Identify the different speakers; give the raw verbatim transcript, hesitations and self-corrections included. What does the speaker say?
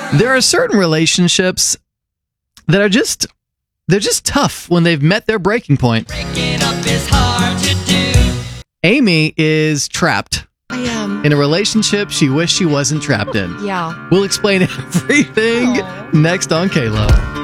Speaker 1: There are certain relationships that are just, they're just tough when they've met their breaking point.
Speaker 2: Breaking up is hard to do.
Speaker 1: Amy is trapped
Speaker 3: I am.
Speaker 1: in a relationship she wished she wasn't trapped in.
Speaker 3: Yeah.
Speaker 1: We'll explain everything
Speaker 3: Aw.
Speaker 1: next on K-Lo.